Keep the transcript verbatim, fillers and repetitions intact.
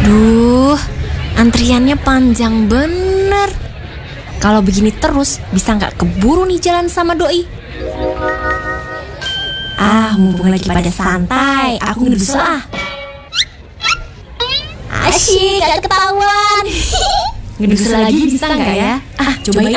Duh, antriannya panjang bener. Kalau begini terus bisa nggak keburu nih jalan sama doi. Ah, mumpung lagi pada santai, aku nginep dulu ah. Asyik, gak ketahuan. Nginep dulu lagi bisa nggak ya? Ah, cobain